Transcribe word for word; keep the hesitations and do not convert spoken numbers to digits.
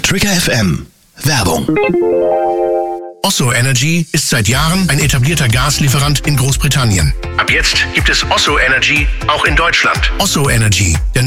Trigger F M. Werbung. Osso Energy ist seit Jahren ein etablierter Gaslieferant in Großbritannien. Ab jetzt gibt es Osso Energy auch in Deutschland. Osso Energy, der